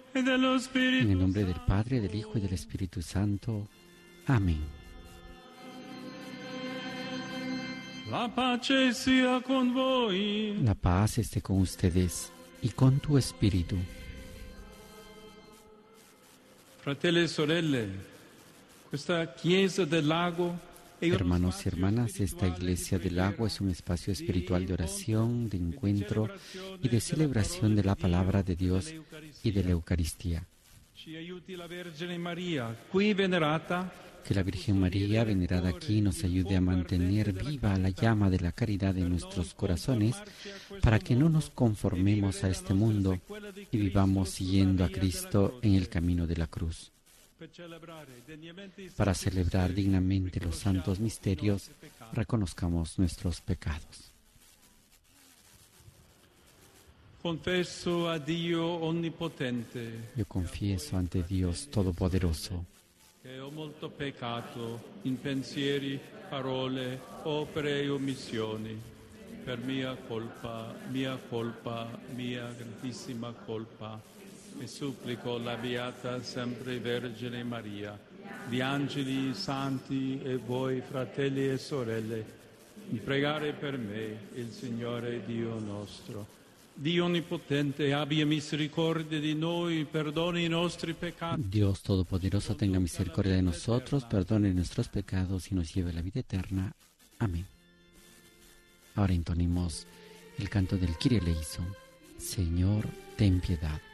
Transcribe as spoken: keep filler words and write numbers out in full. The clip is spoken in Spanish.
e dello Spirito En el nombre del Padre, del Hijo y del Espíritu Santo. Amén. La pace sia con voi. La paz esté con ustedes y con tu espíritu. Fratelli e sorelle, questa chiesa del lago è un Hermanos y hermanas, esta iglesia del lago es un espacio espiritual de oración, de encuentro y de celebración de la palabra de Dios y de la Eucaristía. Ci aiuti la Vergine Maria, qui venerata, Que la Virgen María, venerada aquí, nos ayude a mantener viva la llama de la caridad en nuestros corazones, para que no nos conformemos a este mundo y vivamos siguiendo a Cristo en el camino de la cruz. Para celebrar dignamente los santos misterios, reconozcamos nuestros pecados. confesso a Dio onnipotente Yo confieso ante Dios Todopoderoso che ho molto peccato in pensieri, parole, opere e omissioni, per mia colpa, mia colpa, mia grandissima colpa. E supplico la Beata sempre Vergine Maria, gli angeli, santi e voi fratelli e sorelle, di pregare per me il Signore Dio nostro. Dio Onnipotente abbia misericordia di noi, perdoni i nostri peccati. Dios Todopoderoso tenga misericordia de nosotros, perdone nuestros pecados y nos lleve a la vida eterna. Amén. Ahora entonemos el canto del Kyrie eleison. Señor, ten piedad.